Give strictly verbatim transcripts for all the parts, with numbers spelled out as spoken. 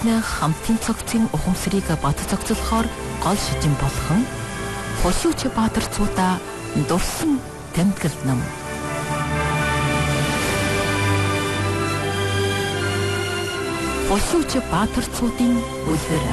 хамтын цогцын ухамсарыг бат цогцолохоор гол шижин болгон хошууч баатарцуудаа дурсан тэмдэглэл нам. Хошууч баатарцуудын үлгэр.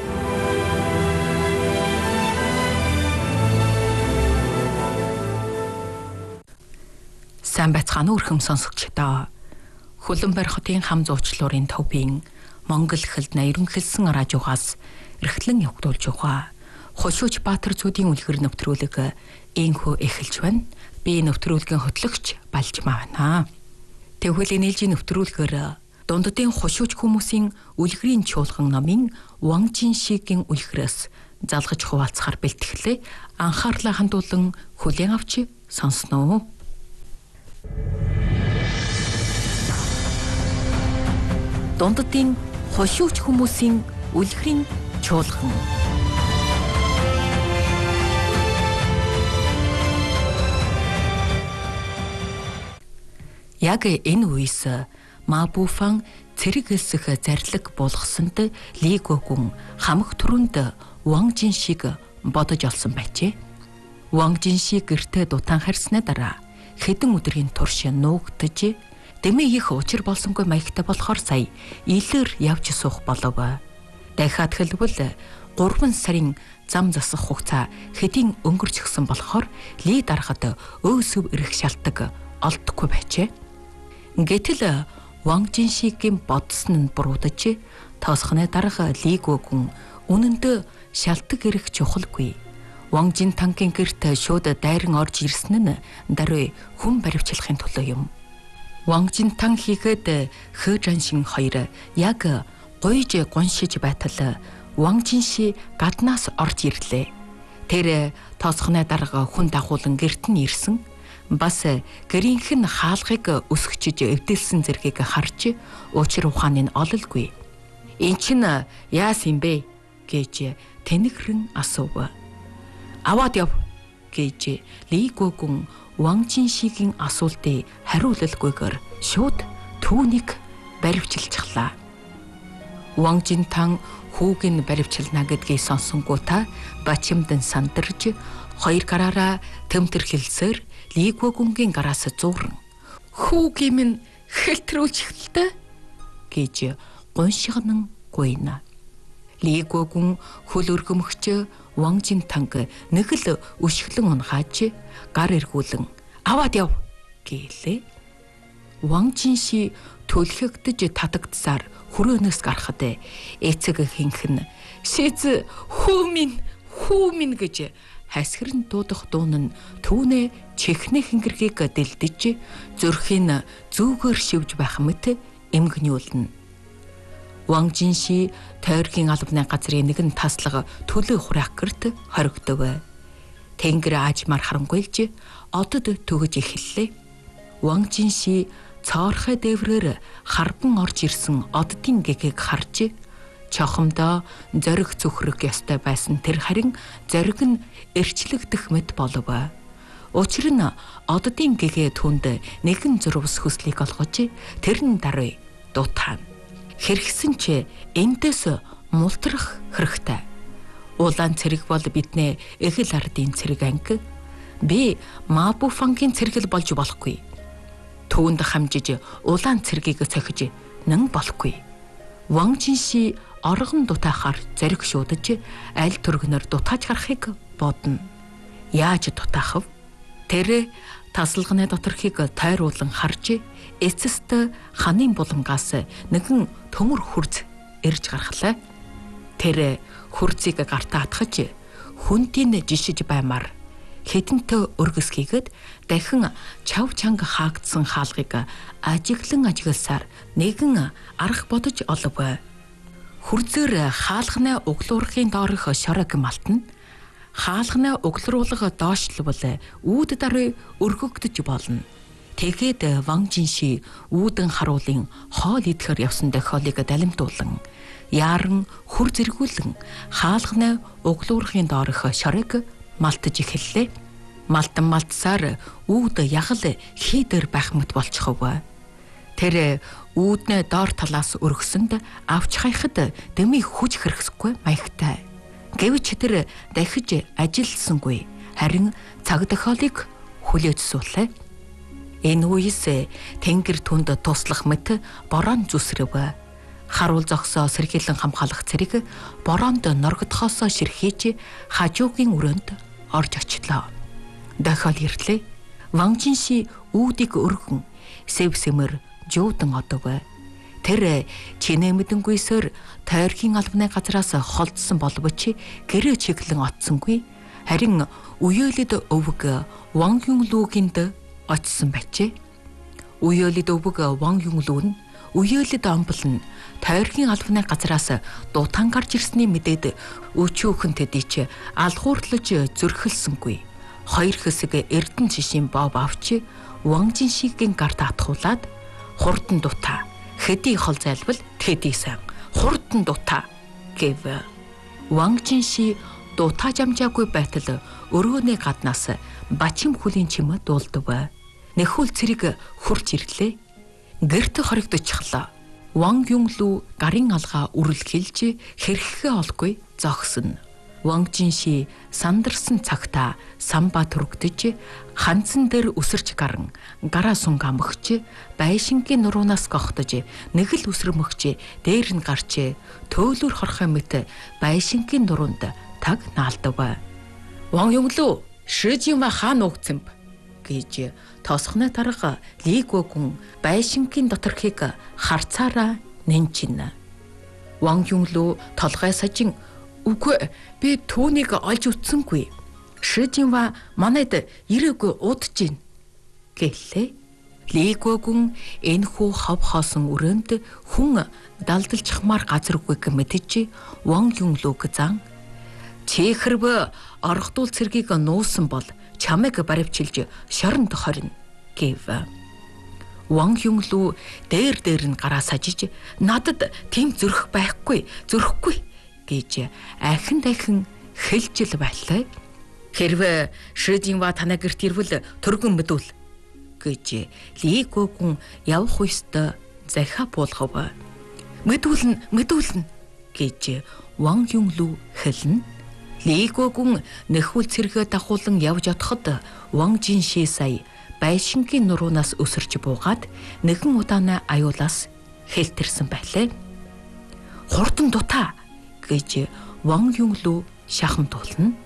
Сайн байцгаана уу өрхөм сонсогчдоо. Хөлбөмбөр хотын хам зуучлуурын төвийн Монгол хэлний ерөнхийлсэн радиогоос эрхлэн явагдуулж байгаа Хошууч баатарцуудын үлгэр нэвтрүүлэг энхүү эхэлж байна. Би нэвтрүүлгийн хөтлөгч Балжмаа байна. Тэгвэл энэлжийн нэвтрүүлгээр дунддын хошууч хүмүүсийн үлгэрийн чуулган номын Ван Жиншигийн үлгэрээс залгаж хуваалцахаар бэлтгэлээ. Анхаарлаа хандуулан хүлээн авч сонсноо. Дунддын хошууч хүмүүсийн үлгэрийн чуулган. Яг энэ үеэс Мабуфан цэрэг элсэх зарлиг болгосонд Ли Гогун хамаг түрүүнд Ван Жиншиг бодож олсон байжээ. Ван Жинши гэртээ дутаан харсны дараа хэдэн өдрийн турш нуугдж дэмээ их учир болсонгүй маягтай болохоор сая илээр явж суух болов. Дахиад хэлбэл гурван сарын зам засах хугацаа хэдийн өнгөрчихсөн болохоор Ли дарахад өөсөв ирэх шалтгаан олдохгүй байжээ. Гэтэл Ван Жиншигийн бодсон нь буруудаж тоосхны дарга Ли Гогун үнэндээ шалтгаан ирэх чухалгүй. Ван Жинтангийн гэрт шууд дайран орж ирсэн нь даруй хүн баривчлахын төлөө юм. Ван Жинтан хийхэд Хэ Жаншин хоёр яг гуйж гоншиж байтал Ван Жинши гаднаас орж ирлээ. Тэр тоосхны дарга хүн дагуулan гэрт нь ирсэн. Бас гэрийнх нь хаалгыг өсгчиж эвдэлсэн зэргийг харж учир ухааны нь ололгүй. Энд чинь яасан бэ гэж тэнэгрэн асуув. Аваад яв гэж Ли Гогун Ван Жиншигийн асуултыг хариулалгүйгээр шууд түүнийг баривчилчихлаа. Ван Жинтан хүүг нь баривчилна гэдгийг сонсонгуудаа бачимдан сандарч хоёр гараараа тэмтэрхэлсээр Ли Гогунгийн гараас зууран хүүгийн минь хэлтрүүлж эхэллээ гэж гоншигнан гуйна. Ли Гогун хөл өргөмөгч Ван Жинтанг нэг л өшгөлөн унгааж гар эргүүлэн аваад яв гэлээ. Ван Жинши төлхөгдөж татагдсаар хүрөөнөөс гарахад эцэг хинхэн шиз хүү минь хүү минь гэж хасгэрн дуудах дуун нь түүнээ чихнэ хингэргийг дэлдэж зүрхийн зүүгээр шивж байх мэт эмгэнүүлнэ. Ван Жинши тойргийн албаны газрын нэгэн таслага төлөө хураах гэрт хоригдов. Тэнгэр аажмаар харангуйлж одод төгөж эхэллээ. Ван Жинши цоорхой дээврээр харбан орж ирсэн оддын гэгийг харж чохомдоо зориг зүхрэх ёстой байсан тэр харин зориг нь эрчлэгдэх мэт болов. Учир нь оддын гэгээ түнд нэгэн зурвас хүслийг олгож тэр нь даруй дутаана. Хэрэгсэн ч эндээс мултрах хэрэгтэй. Улаан цэрэг бол биднээ эхэл ардын цэрэг анги. Би Мабуфангийн цэрэгэл болж болохгүй. Түүнд хамжиж улаан цэргийг цохиж нэн болохгүй. Ван Жинши оргон дутаахаар зориг шуудаж аль түргнөр дутааж гарахыг бодно. Яаж дутаах вэ? Тэр тасалганы доторхыг тойруулан харж эцэст ханын булангаас нэгэн төмөр хурц ирж гаргалаа. Тэр хурцыг гартаа атгаж хүндийн жишиж баймаар хэдэнтэй өргөс хийгээд дахин чав чанга хаагдсан хаалгыг ажиглан ажигласаар нэгэн арга бодож олов. Хурцээр хаалганы углуурхын доорх шорог малтна. Хаалганы углруулга доошлвол үүд даруй өргөгдөж болно. Тэгээд Ван Жинши үүдэн харуулын хоол идэхээр явсан тохиолыг далимтуулан яаран хүр зэргүүлэн хаалганы углуурхын доорх шорог малтаж эхэллээ. Малтан малтсаар үүд ягал хийдэр байх мэт болчихов. Тэр үүднээ доор талаас өргөсөнд авч хайхад дэмий хүч хэрэгсэхгүй маягтай. Гэвч тэр дахиж ажилласангүй. Харин цаг тохиолыг хүлээж суулаа. Энэ үеэс тэнгэр түнд туслах мэт борон зүсрэв. Харуул зогсоо сэргийлэн хамгаалах цэрэг бороонд норгодхоос ширхээж хажуугийн өрөөнд орж очлоо. Дохиол ирлээ. Ванжинши үүдийг өргөн сэвсэмэр жуудан одов. Тэр чинэмэдэнгүйсээр тойргийн албаны газраас холдсон боловч гэрээ чиглэн отсонгүй. Харин уёолид өвөг Ван Юнлүгэнд очсон байжээ. Уёолид өвөг Ван Юнлүг нь уёолид омбол нь тойргийн албаны газраас дутан гарч ирсний мэдээд өчөөхөн тэдий алхуурлаж зөрхөлсөнгүй. Хоёр хэсэг эрдэн жишийн бов авч Ван Жиншигийн гарт атхуулаад хурдан дутаа хэдий хол зайлбал тэдий сан хурдан дутаа гэв. Ван Жинши дутаа жамжаагүй байтал өрөөнөө гаднаас бачим хүлийн чим дуулдав. Нэхүүл цэрэг хурж ирлээ. Гэрт хоригдчихлаа. Ван Юнлү гарын алгаа үрэлхэлж хэрхэхээ олгүй зогсоно. Ван Жинши сандарсан цагта самбаа түргдэж ханцан дээр үсэрч гарan гараа сунг амгч байшингийн нуруунаас гогтож нэг л үсрэмөгч дээр нь гарч төөлөөр хорхоо мэт байшингийн нуруунд таг наалдав. Ван Юнлү шижима хаан угцэмб гэж тоосхны дарга Ли Гуогун байшингийн доторхийг харцаараа нэнчин. Ван Юнлү толгой сажин үгүй би түүнийг олж утсангүй. Шижинва манайд ирээгүй удаж гин гэлээ. Ли Гуогун энэхүү хов хоосон өрөөнд хүн далдалчихмаар газаргүйг мэдэж Ван Юнлүг зан чи хэрвээ оргодуул цэргийг нуусан бол чамайг баривчилж шоронд хорно гэв. Ван Юнлү дээр дээр нь гараа сажиж надад тийм зөрөх байхгүй зөрөхгүй гэж ахин дахин хэлжил байлаа. Хэрвээ Шижинва танаа гэрт ирвэл төргөн мэдүүл гэж Ли Гуогун явах үстэ захиа буулгав. Мэдүүлнэ мэдүүлнэ гэж Ван Юнлү хэлнэ. Ли Гуогун нэхүүл цэргээ дахуулан явж одоход Ван Жинши сая байшингийн нуруунаас өсөрч буугаад нэгэн удаанаа аюулаас хэлтэрсэн байлаа. Хурдан дутаа гэж Ван Юнлү шахамдуулна.